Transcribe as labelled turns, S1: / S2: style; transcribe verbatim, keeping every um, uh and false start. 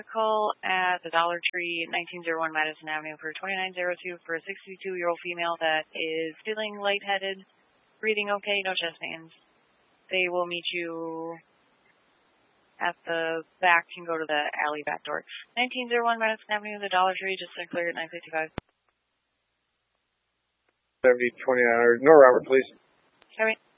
S1: Call at the Dollar Tree, nineteen oh one Madison Avenue for twenty-nine oh two for a sixty-two-year-old female that is feeling lightheaded, breathing okay, no chest pains. They will meet you at the back and go to the alley back door. nineteen oh one Madison Avenue, the Dollar Tree, just clear at nine fifty-five.
S2: seventy twenty-nine, North Robert, please.
S1: All right.